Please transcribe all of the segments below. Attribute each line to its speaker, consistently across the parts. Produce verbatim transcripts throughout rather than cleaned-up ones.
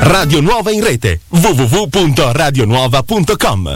Speaker 1: Radio Nuova in rete w w w punto radio nuova punto com.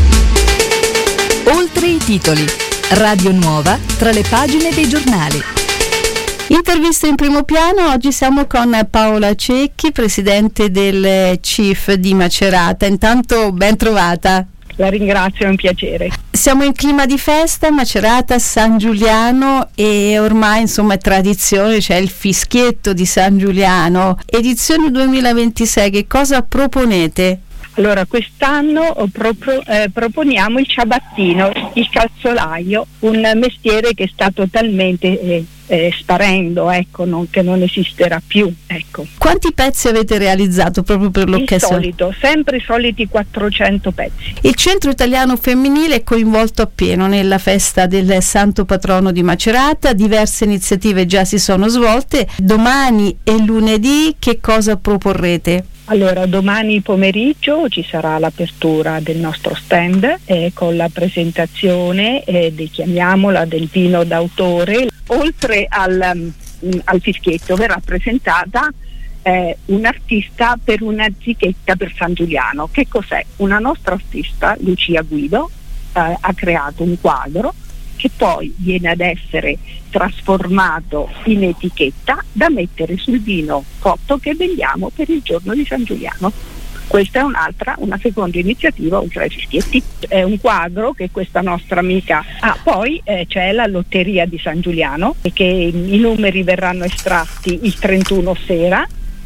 Speaker 2: Oltre i titoli. Radio Nuova tra le pagine dei giornali. Intervista in primo piano. Oggi siamo con Paola Cecchi, presidente del C I F di Macerata. Intanto ben trovata.
Speaker 3: La ringrazio, è un piacere.
Speaker 2: Siamo in clima di festa, Macerata, San Giuliano, e ormai insomma è tradizione, c'è il fischietto di San Giuliano. Edizione duemilaventisei, che cosa proponete?
Speaker 3: Allora, quest'anno proprio, eh, proponiamo il ciabattino, il calzolaio, un mestiere che sta totalmente eh, eh, sparendo, ecco, non, che non esisterà più, ecco.
Speaker 2: Quanti pezzi avete realizzato proprio per l'occasione?
Speaker 3: Il solito, sempre i soliti quattrocento pezzi.
Speaker 2: Il Centro Italiano Femminile è coinvolto appieno nella festa del Santo Patrono di Macerata, diverse iniziative già si sono svolte. Domani e lunedì che cosa proporrete?
Speaker 3: Allora, domani pomeriggio ci sarà l'apertura del nostro stand eh, con la presentazione, eh, di, chiamiamola, del vino d'autore. Oltre al, um, al fischietto verrà presentata eh, un artista per una etichetta per San Giuliano. Che cos'è? Una nostra artista, Lucia Guido, eh, ha creato un quadro che poi viene ad essere trasformato in etichetta da mettere sul vino cotto che vendiamo per il giorno di San Giuliano. Questa è un'altra, una seconda iniziativa oltre ai fischietti. È un quadro che questa nostra amica ha. Ah, poi eh, c'è la lotteria di San Giuliano, e che i numeri verranno estratti il trentuno sera.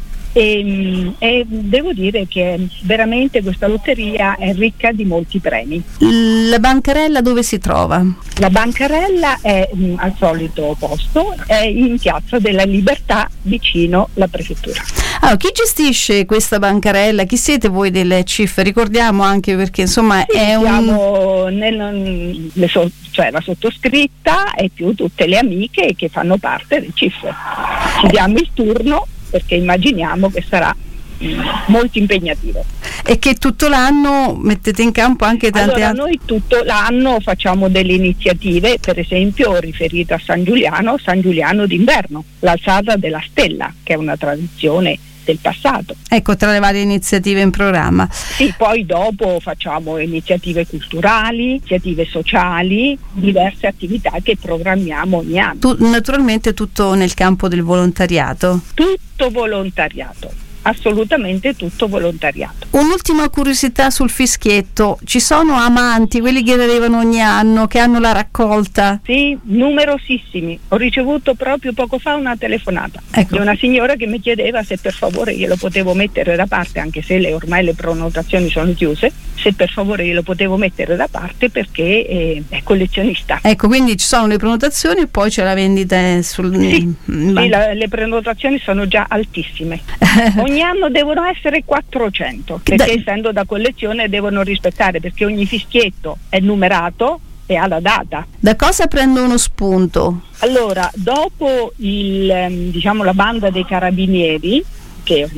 Speaker 3: E, e devo dire che veramente questa lotteria è ricca di molti premi.
Speaker 2: La bancarella dove si trova?
Speaker 3: La bancarella è mh, al solito posto, è in Piazza della Libertà, vicino alla prefettura.
Speaker 2: Allora, chi gestisce questa bancarella? Chi siete voi del C I F? Ricordiamo anche, perché insomma
Speaker 3: sì,
Speaker 2: è
Speaker 3: siamo un... nel, le so, cioè la sottoscritta e più tutte le amiche che fanno parte del C I F. Ci diamo il turno, perché immaginiamo che sarà mh, molto impegnativo.
Speaker 2: E che tutto l'anno mettete in campo anche tante
Speaker 3: allora,
Speaker 2: altre...
Speaker 3: noi tutto l'anno facciamo delle iniziative, per esempio riferite a San Giuliano, San Giuliano d'inverno, l'alzata della stella, che è una tradizione del passato.
Speaker 2: Ecco, tra le varie iniziative in programma.
Speaker 3: Sì, poi dopo facciamo iniziative culturali, iniziative sociali, diverse attività che programmiamo ogni anno.
Speaker 2: Tu, naturalmente tutto nel campo del volontariato.
Speaker 3: Tutto volontariato, assolutamente tutto volontariato.
Speaker 2: Un'ultima curiosità sul fischietto: ci sono amanti, quelli che arrivano ogni anno, che hanno la raccolta?
Speaker 3: Sì, numerosissimi. Ho ricevuto proprio poco fa una telefonata, ecco, di una signora che mi chiedeva se per favore glielo potevo mettere da parte, anche se le, ormai le prenotazioni sono chiuse, se per favore glielo potevo mettere da parte perché eh, è collezionista.
Speaker 2: Ecco, quindi ci sono le prenotazioni e poi c'è la vendita sul...
Speaker 3: Sì, sì, la, le prenotazioni sono già altissime. Ogni anno devono essere quattrocento, perché da... essendo da collezione devono rispettare, perché ogni fischietto è numerato e ha la data.
Speaker 2: Da cosa prendono spunto?
Speaker 3: Allora, dopo il, diciamo, la banda dei carabinieri, che